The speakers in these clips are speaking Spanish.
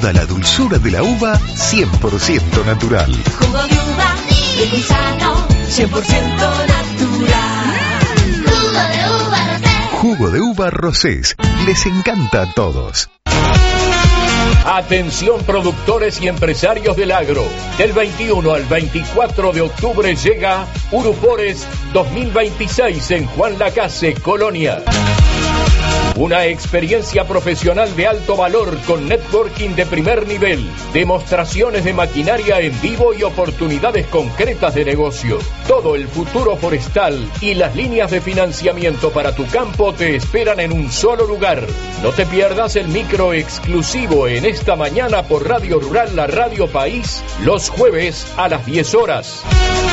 Da la dulzura de la uva 100% natural. Jugo de uva, rico y sano, 100% natural. Jugo de uva Rosés. Jugo de uva Rosés. Les encanta a todos. Atención productores y empresarios del agro. Del 21 al 24 de octubre llega Urupores 2026 en Juan Lacase, Colonia. Una experiencia profesional de alto valor con networking de primer nivel, demostraciones de maquinaria en vivo y oportunidades concretas de negocio. Todo el futuro forestal y las líneas de financiamiento para tu campo te esperan en un solo lugar. No te pierdas el micro exclusivo en esta mañana por Radio Rural, la Radio País, los jueves a las 10 horas.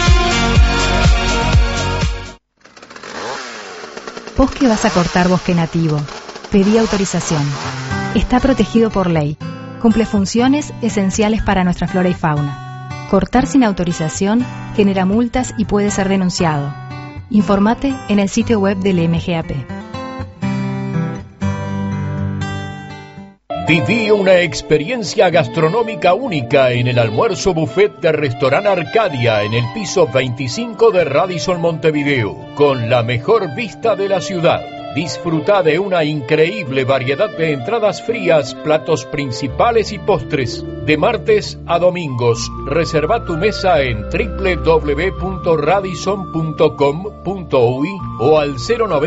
Vos que vas a cortar bosque nativo, pedí autorización. Está protegido por ley. Cumple funciones esenciales para nuestra flora y fauna. Cortar sin autorización genera multas y puede ser denunciado. Informate en el sitio web del MGAP. Viví una experiencia gastronómica única en el almuerzo buffet de Restaurant Arcadia en el piso 25 de Radisson Montevideo, con la mejor vista de la ciudad. Disfruta de una increíble variedad de entradas frías, platos principales y postres. De martes a domingos, reserva tu mesa en www.radisson.com.uy o al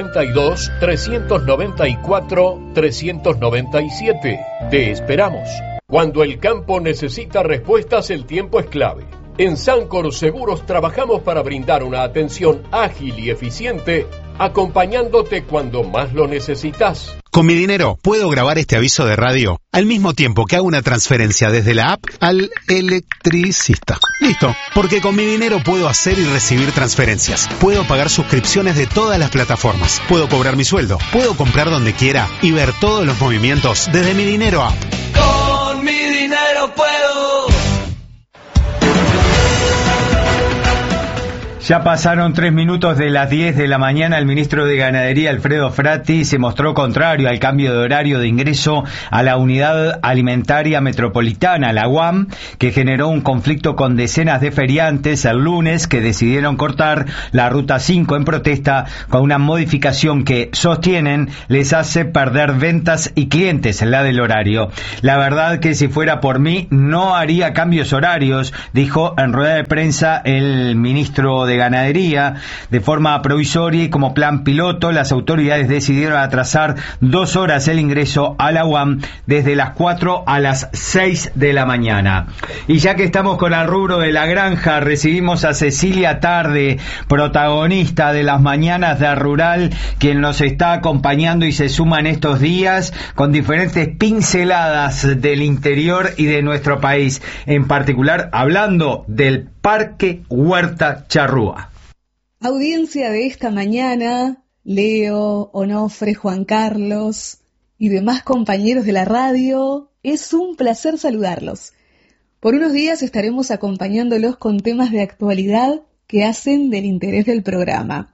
092-394-397. Te esperamos. Cuando el campo necesita respuestas, el tiempo es clave. En Sancor Seguros trabajamos para brindar una atención ágil y eficiente, acompañándote cuando más lo necesitas. Con mi dinero puedo grabar este aviso de radio al mismo tiempo que hago una transferencia desde la app al electricista. Listo, porque con mi dinero puedo hacer y recibir transferencias. Puedo pagar suscripciones de todas las plataformas. Puedo cobrar mi sueldo. Puedo comprar donde quiera y ver todos los movimientos desde mi dinero app. Con mi dinero puedo. Ya pasaron 3 minutos de las 10 de la mañana. El ministro de Ganadería, Alfredo Fratti, se mostró contrario al cambio de horario de ingreso a la Unidad Alimentaria Metropolitana, la UAM, que generó un conflicto con decenas de feriantes el lunes que decidieron cortar la Ruta 5 en protesta con una modificación que, sostienen, les hace perder ventas y clientes en la del horario. La verdad que si fuera por mí no haría cambios horarios, dijo en rueda de prensa el ministro de Ganadería. De forma provisoria y como plan piloto, las autoridades decidieron atrasar 2 horas el ingreso a la UAM desde las 4 a las 6 de la mañana. Y ya que estamos con el rubro de la granja, recibimos a Cecilia Tarde, protagonista de las mañanas de Rural, quien nos está acompañando y se suma en estos días con diferentes pinceladas del interior y de nuestro país, en particular hablando del Parque Huerta Charrúa. Audiencia de esta mañana, Leo, Onofre, Juan Carlos y demás compañeros de la radio, es un placer saludarlos. Por unos días estaremos acompañándolos con temas de actualidad que hacen del interés del programa.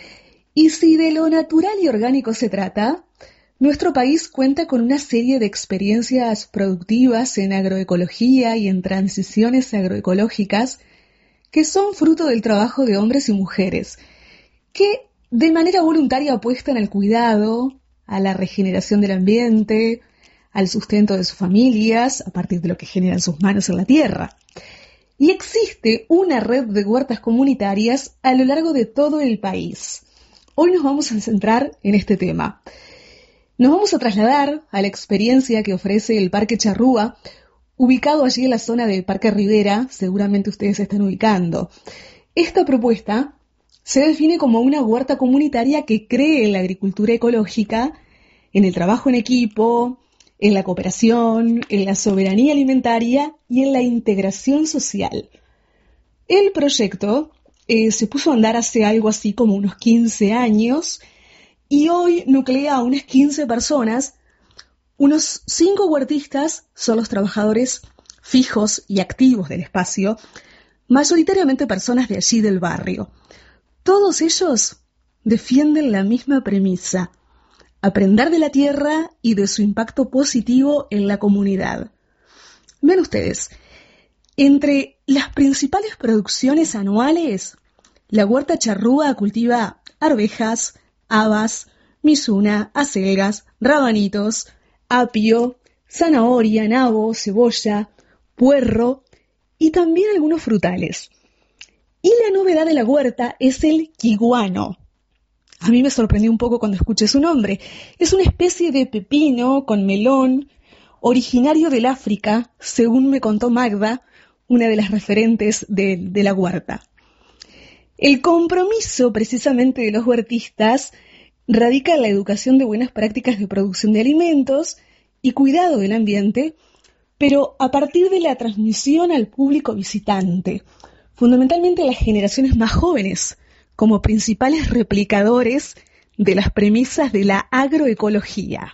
Y si de lo natural y orgánico se trata, nuestro país cuenta con una serie de experiencias productivas en agroecología y en transiciones agroecológicas que son fruto del trabajo de hombres y mujeres, que de manera voluntaria apuestan al cuidado, a la regeneración del ambiente, al sustento de sus familias, a partir de lo que generan sus manos en la tierra. Y existe una red de huertas comunitarias a lo largo de todo el país. Hoy nos vamos a centrar en este tema. Nos vamos a trasladar a la experiencia que ofrece el Parque Charrúa, ubicado allí en la zona de Parque Rivera, seguramente ustedes se están ubicando. Esta propuesta se define como una huerta comunitaria que cree en la agricultura ecológica, en el trabajo en equipo, en la cooperación, en la soberanía alimentaria y en la integración social. El proyecto se puso a andar hace algo así como unos 15 años y hoy nuclea a unas 15 personas. Unos 5 huertistas son los trabajadores fijos y activos del espacio, mayoritariamente personas de allí del barrio. Todos ellos defienden la misma premisa: aprender de la tierra y de su impacto positivo en la comunidad. Vean ustedes, entre las principales producciones anuales, la huerta charrúa cultiva arvejas, habas, mizuna, acelgas, rabanitos, apio, zanahoria, nabo, cebolla, puerro y también algunos frutales. Y la novedad de la huerta es el kiguano. A mí me sorprendió un poco cuando escuché su nombre. Es una especie de pepino con melón, originario del África, según me contó Magda, una de las referentes de la huerta. El compromiso precisamente de los huertistas radica en la educación de buenas prácticas de producción de alimentos y cuidado del ambiente, pero a partir de la transmisión al público visitante, fundamentalmente a las generaciones más jóvenes, como principales replicadores de las premisas de la agroecología.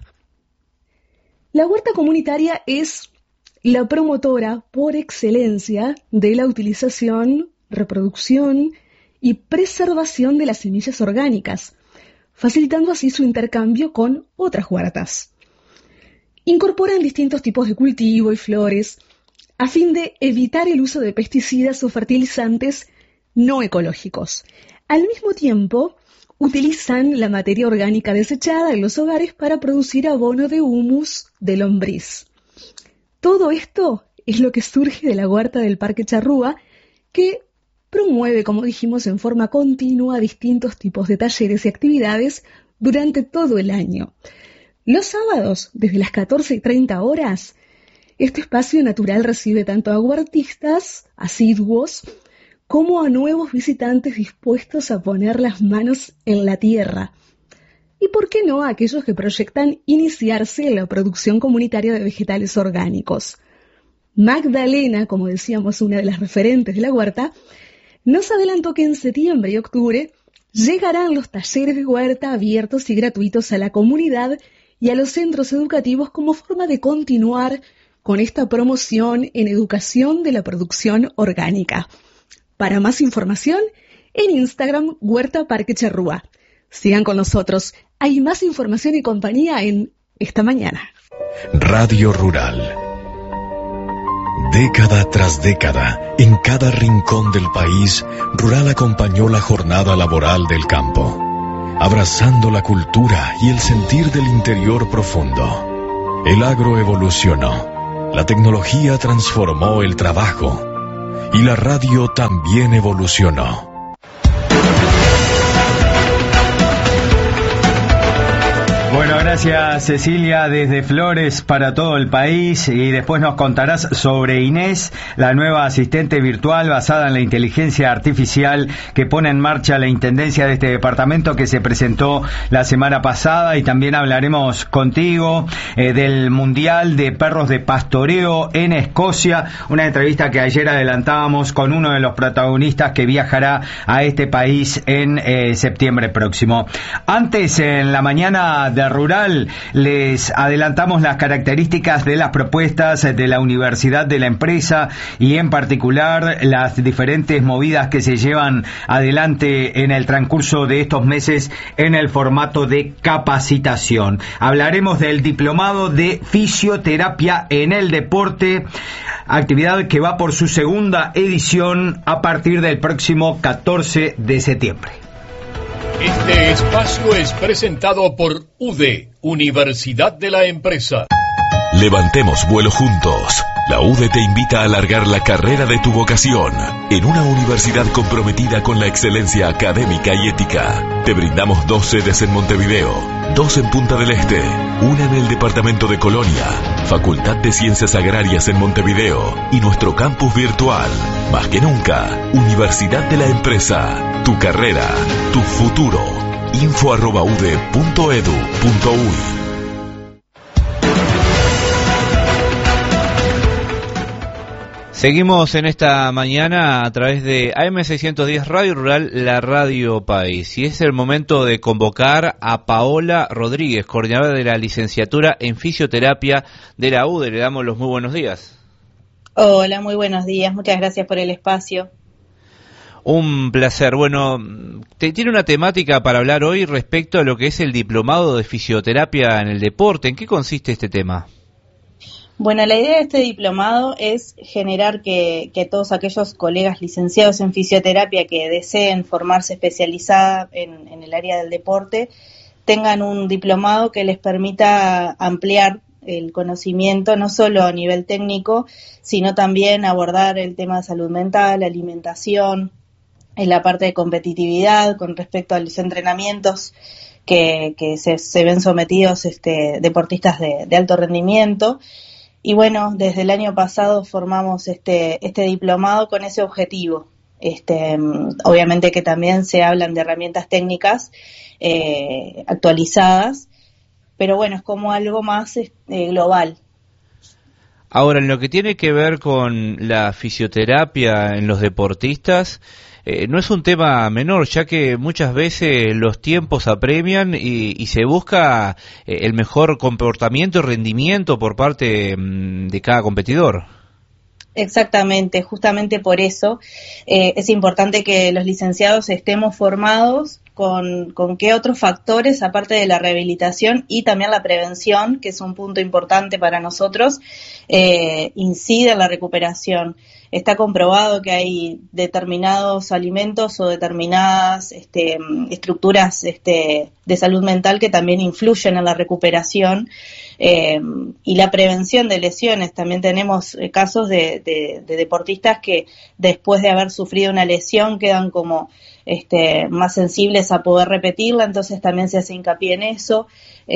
La huerta comunitaria es la promotora por excelencia de la utilización, reproducción y preservación de las semillas orgánicas, facilitando así su intercambio con otras huertas. Incorporan distintos tipos de cultivo y flores a fin de evitar el uso de pesticidas o fertilizantes no ecológicos. Al mismo tiempo, utilizan la materia orgánica desechada en los hogares para producir abono de humus de lombriz. Todo esto es lo que surge de la huerta del Parque Charrúa, que promueve, como dijimos, en forma continua distintos tipos de talleres y actividades durante todo el año. Los sábados, desde las 14:30 horas, este espacio natural recibe tanto a huertistas asiduos como a nuevos visitantes dispuestos a poner las manos en la tierra. Y por qué no a aquellos que proyectan iniciarse en la producción comunitaria de vegetales orgánicos. Magdalena, como decíamos, una de las referentes de la huerta, nos adelantó que en septiembre y octubre llegarán los talleres de huerta abiertos y gratuitos a la comunidad y a los centros educativos como forma de continuar con esta promoción en educación de la producción orgánica. Para más información, en Instagram, Huerta Parque Charrúa. Sigan con nosotros, hay más información y compañía en Esta Mañana. Radio Rural. Década tras década, en cada rincón del país, Rural acompañó la jornada laboral del campo, abrazando la cultura y el sentir del interior profundo. El agro evolucionó, la tecnología transformó el trabajo y la radio también evolucionó. Bueno, gracias Cecilia desde Flores para todo el país, y después nos contarás sobre Inés, la nueva asistente virtual basada en la inteligencia artificial que pone en marcha la intendencia de este departamento, que se presentó la semana pasada, y también hablaremos contigo del Mundial de Perros de Pastoreo en Escocia, una entrevista que ayer adelantábamos con uno de los protagonistas que viajará a este país en septiembre próximo. Antes, en la mañana de Rural, les adelantamos las características de las propuestas de la Universidad de la Empresa y en particular las diferentes movidas que se llevan adelante en el transcurso de estos meses en el formato de capacitación. Hablaremos del diplomado de fisioterapia en el deporte, actividad que va por su segunda edición a partir del próximo 14 de septiembre. Este espacio es presentado por UDE, Universidad de la Empresa. Levantemos vuelo juntos. La UDE te invita a alargar la carrera de tu vocación en una universidad comprometida con la excelencia académica y ética. Te brindamos 2 sedes en Montevideo, 2 en Punta del Este, una en el departamento de Colonia, Facultad de Ciencias Agrarias en Montevideo y nuestro campus virtual. Más que nunca, Universidad de la Empresa. Tu carrera, tu futuro. info@ude.edu.uy. Seguimos en esta mañana a través de AM610 Radio Rural, la Radio País. Y es el momento de convocar a Paola Rodríguez, coordinadora de la licenciatura en fisioterapia de la UDE. Le damos los muy buenos días. Hola, muy buenos días. Muchas gracias por el espacio. Un placer. Bueno, tiene una temática para hablar hoy respecto a lo que es el diplomado de fisioterapia en el deporte. ¿En qué consiste este tema? Bueno, la idea de este diplomado es generar que todos aquellos colegas licenciados en fisioterapia que deseen formarse especializada en el área del deporte tengan un diplomado que les permita ampliar el conocimiento, no solo a nivel técnico, sino también abordar el tema de salud mental, alimentación, en la parte de competitividad con respecto a los entrenamientos que se ven sometidos deportistas de alto rendimiento. Y bueno, desde el año pasado formamos este diplomado con ese objetivo. Obviamente que también se hablan de herramientas técnicas actualizadas, pero bueno, es como algo más global. Ahora, en lo que tiene que ver con la fisioterapia en los deportistas, no es un tema menor, ya que muchas veces los tiempos apremian y se busca el mejor comportamiento y rendimiento por parte de cada competidor. Exactamente, justamente por eso es importante que los licenciados estemos formados con qué otros factores, aparte de la rehabilitación y también la prevención, que es un punto importante para nosotros, incide en la recuperación. Está comprobado que hay determinados alimentos o determinadas estructuras de salud mental que también influyen en la recuperación y la prevención de lesiones. También tenemos casos de deportistas que después de haber sufrido una lesión quedan como más sensibles a poder repetirla, entonces también se hace hincapié en eso.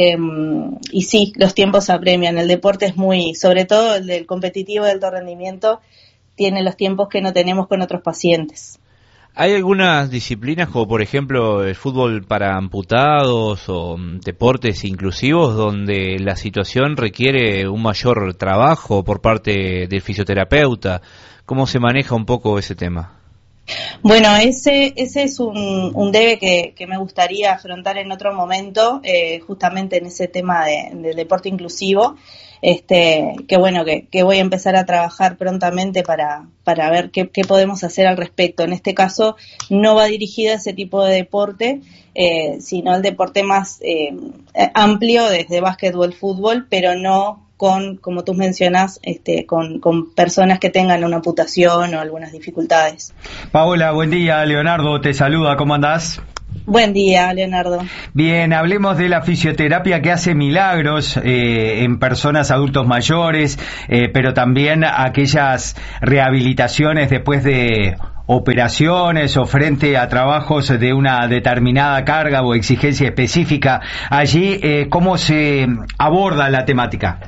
Y sí, los tiempos apremian. El deporte es muy, sobre todo el del competitivo de alto rendimiento, tiene los tiempos que no tenemos con otros pacientes. ¿Hay algunas disciplinas, como por ejemplo el fútbol para amputados o deportes inclusivos, donde la situación requiere un mayor trabajo por parte del fisioterapeuta? ¿Cómo se maneja un poco ese tema? Bueno, ese es un debe que me gustaría afrontar en otro momento, justamente en ese tema del deporte inclusivo, que bueno, que voy a empezar a trabajar prontamente para ver qué podemos hacer al respecto. En este caso no va dirigida a ese tipo de deporte, sino al deporte más amplio, desde básquetbol, fútbol, pero no con, como tú mencionas, con personas que tengan una amputación o algunas dificultades. Paola, buen día. Leonardo te saluda, ¿cómo andás? Buen día, Leonardo. Bien, hablemos de la fisioterapia que hace milagros en personas adultos mayores, pero también aquellas rehabilitaciones después de operaciones o frente a trabajos de una determinada carga o exigencia específica. Allí, ¿cómo se aborda la temática?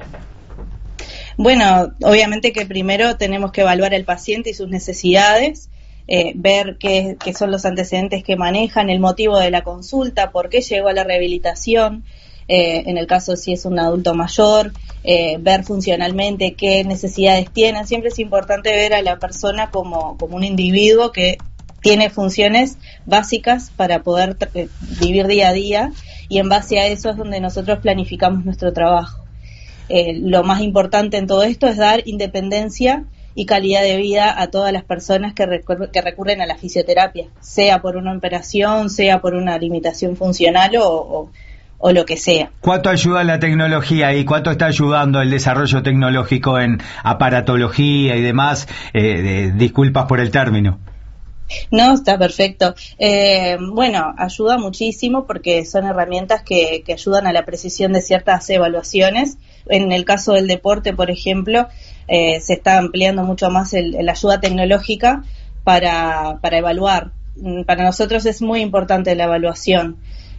Bueno, obviamente que primero tenemos que evaluar al paciente y sus necesidades, ver qué son los antecedentes que manejan, el motivo de la consulta, por qué llegó a la rehabilitación, en el caso si es un adulto mayor, ver funcionalmente qué necesidades tienen. Siempre es importante ver a la persona como un individuo que tiene funciones básicas para poder vivir día a día, y en base a eso es donde nosotros planificamos nuestro trabajo. Lo más importante en todo esto es dar independencia y calidad de vida a todas las personas que recurren a la fisioterapia, sea por una operación, sea por una limitación funcional o lo que sea. ¿Cuánto ayuda la tecnología y cuánto está ayudando el desarrollo tecnológico en aparatología y demás? Disculpas por el término. No, está perfecto. Bueno, ayuda muchísimo porque son herramientas que ayudan a la precisión de ciertas evaluaciones. En el caso del deporte, por ejemplo, se está ampliando mucho más la ayuda tecnológica para evaluar. Para nosotros es muy importante la evaluación.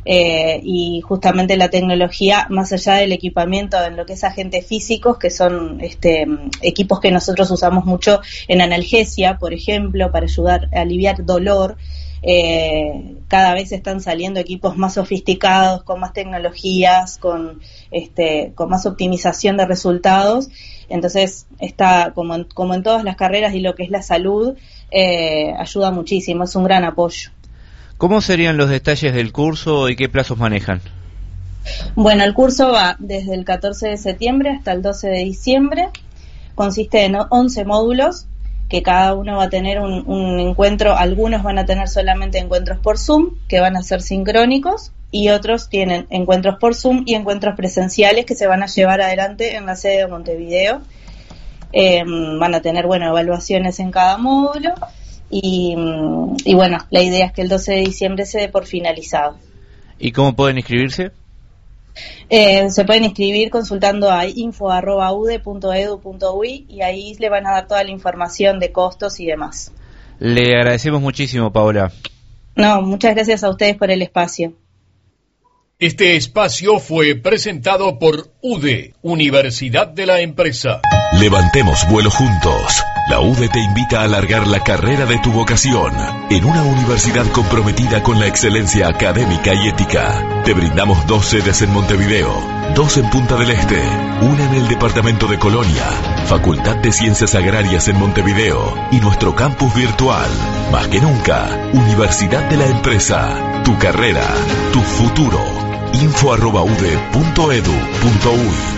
Y justamente la tecnología, más allá del equipamiento en lo que es agentes físicos, que son equipos que nosotros usamos mucho en analgesia, por ejemplo, para ayudar a aliviar dolor, cada vez están saliendo equipos más sofisticados, con más tecnologías, con más optimización de resultados. Entonces está como en todas las carreras, y lo que es la salud ayuda muchísimo, es un gran apoyo. ¿Cómo serían los detalles del curso y qué plazos manejan? Bueno, el curso va desde el 14 de septiembre hasta el 12 de diciembre. Consiste en 11 módulos, que cada uno va a tener un encuentro. Algunos van a tener solamente encuentros por Zoom, que van a ser sincrónicos, y otros tienen encuentros por Zoom y encuentros presenciales que se van a llevar adelante en la sede de Montevideo. Van a tener, evaluaciones en cada módulo y bueno, la idea es que el 12 de diciembre se dé por finalizado. ¿Y cómo pueden inscribirse? Se pueden inscribir consultando a info@ude.edu.uy y ahí le van a dar toda la información de costos y demás. Le agradecemos muchísimo, Paola. No, muchas gracias a ustedes por el espacio. Este espacio fue presentado por UDE, Universidad de la Empresa. Levantemos vuelo juntos. La UDE te invita a alargar la carrera de tu vocación en una universidad comprometida con la excelencia académica y ética. Te brindamos 2 sedes en Montevideo, 2 en Punta del Este, una en el departamento de Colonia, Facultad de Ciencias Agrarias en Montevideo y nuestro campus virtual. Más que nunca, Universidad de la Empresa. Tu carrera, tu futuro. info@ude.edu.uy.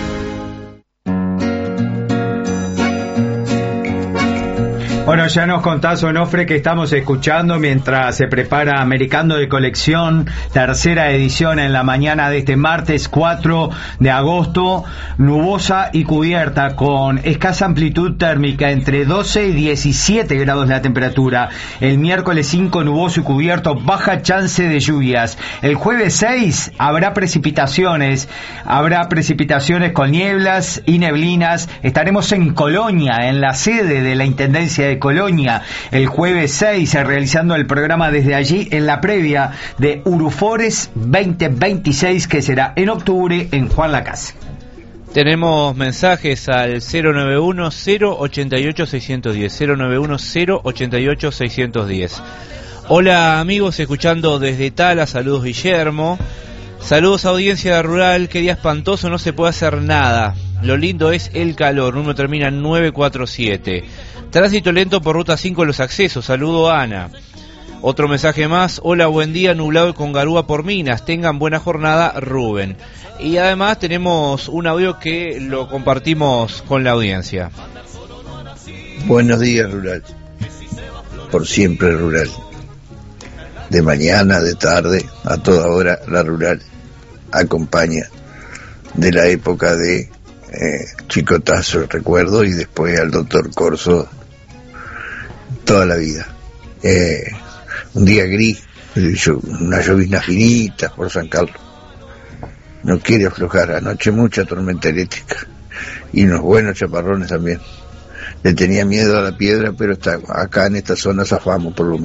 Bueno, ya nos contás, Onofre, que estamos escuchando mientras se prepara Americano de Colección, tercera edición en la mañana de este martes 4 de agosto, nubosa y cubierta con escasa amplitud térmica, entre 12 y 17 grados la temperatura. El miércoles 5 nuboso y cubierto, baja chance de lluvias. El jueves 6 habrá precipitaciones con nieblas y neblinas. Estaremos en Colonia, en la sede de la Intendencia de Colonia, el jueves 6, realizando el programa desde allí en la previa de Urufores 2026, que será en octubre en Juan Lacase. Tenemos mensajes al 091-088-610, 091-088-610. Hola amigos, escuchando desde Tala, saludos Guillermo. Saludos audiencia rural, qué día espantoso, no se puede hacer nada. Lo lindo es el calor, número termina en 947. Tránsito lento por ruta 5 en los accesos, saludo a Ana. Otro mensaje más, hola, buen día, nublado y con garúa por Minas, tengan buena jornada, Rubén. Y además tenemos un audio que lo compartimos con la audiencia. Buenos días, rural. Por siempre rural. De mañana, de tarde, a toda hora, la rural acompaña de la época de Chicotazo, recuerdo, y después al doctor Corso toda la vida. Un día gris, una llovizna finita por San Carlos. No quiere aflojar, anoche mucha tormenta eléctrica y unos buenos chaparrones también. Le tenía miedo a la piedra, pero acá en esta zona zafamos por lo menos.